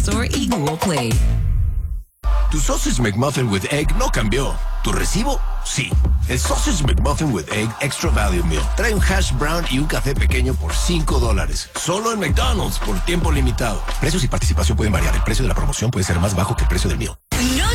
Store y Google Play. Tu Sausage McMuffin with Egg no cambió. ¿Tu recibo? Sí. El Sausage McMuffin with Egg Extra Value Meal trae un hash brown y un café pequeño por $5. Solo en McDonald's por tiempo limitado. Precios y participación pueden variar. El precio de la promoción puede ser más bajo que el precio del meal. ¡No!